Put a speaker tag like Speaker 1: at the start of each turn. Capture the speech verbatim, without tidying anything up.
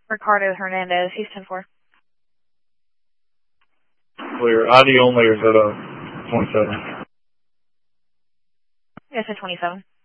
Speaker 1: Ricardo Hernandez, Houston four.
Speaker 2: Clear. I D only or is that a twenty-seven?
Speaker 1: Yes, a twenty-seven.